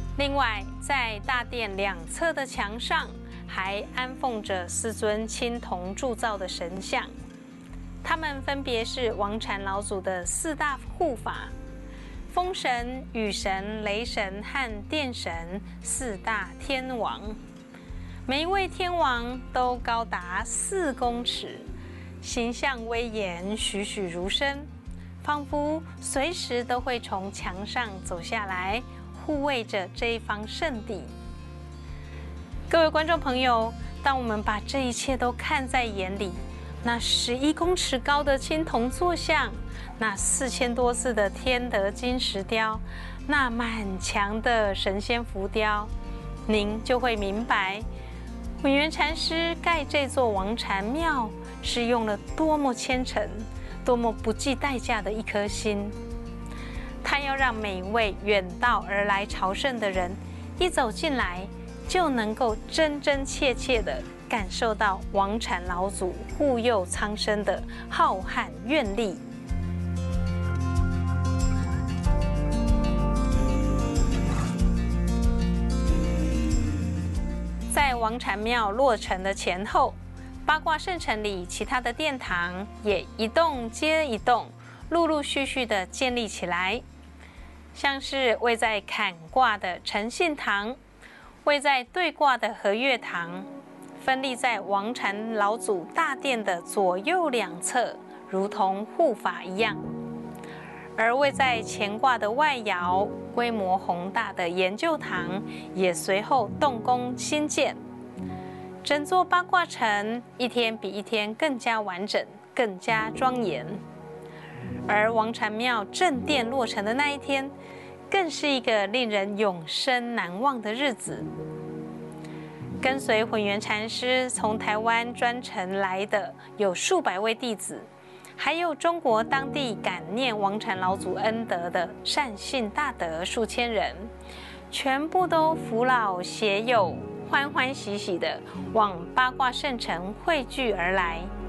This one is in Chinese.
另外，在大殿两侧的墙上还安奉着4尊青铜铸造的神像，他们分别是王禅老祖的4大护法：风神、雨神、雷神和电神4大天王。每一位天王都高达4公尺，形象威严，栩栩如生，仿佛随时都会从墙上走下来，护卫着这一方圣地。各位观众朋友，当我们把这一切都看在眼里，那11公尺高的青铜坐像，那4000多寺的天德金石雕，那满墙的神仙浮雕，您就会明白，混元禅师盖这座王禅庙是用了多么虔诚、多么不计代价的一颗心。他要让每一位远道而来朝圣的人，一走进来就能够真真切切地感受到王禅老祖护佑苍生的浩瀚愿力。在王禅庙落成的前后，八卦圣城里其他的殿堂也一栋接一栋，陆陆续续地建立起来。像是位在坎卦的诚信堂，位在兑卦的和悦堂，分立在王禅老祖大殿的左右两侧，如同护法一样。而位在乾卦的外爻，规模宏大的研究堂也随后动工兴建。整座八卦城一天比一天更加完整，更加庄严。而王禅庙正殿落成的那一天，更是一个令人永生难忘的日子。跟随混元禅师从台湾专程来的有数百位弟子，还有中国当地感念王禅老祖恩德的善信大德数千人，全部都扶老携幼，欢欢喜喜的往八卦圣城汇聚而来。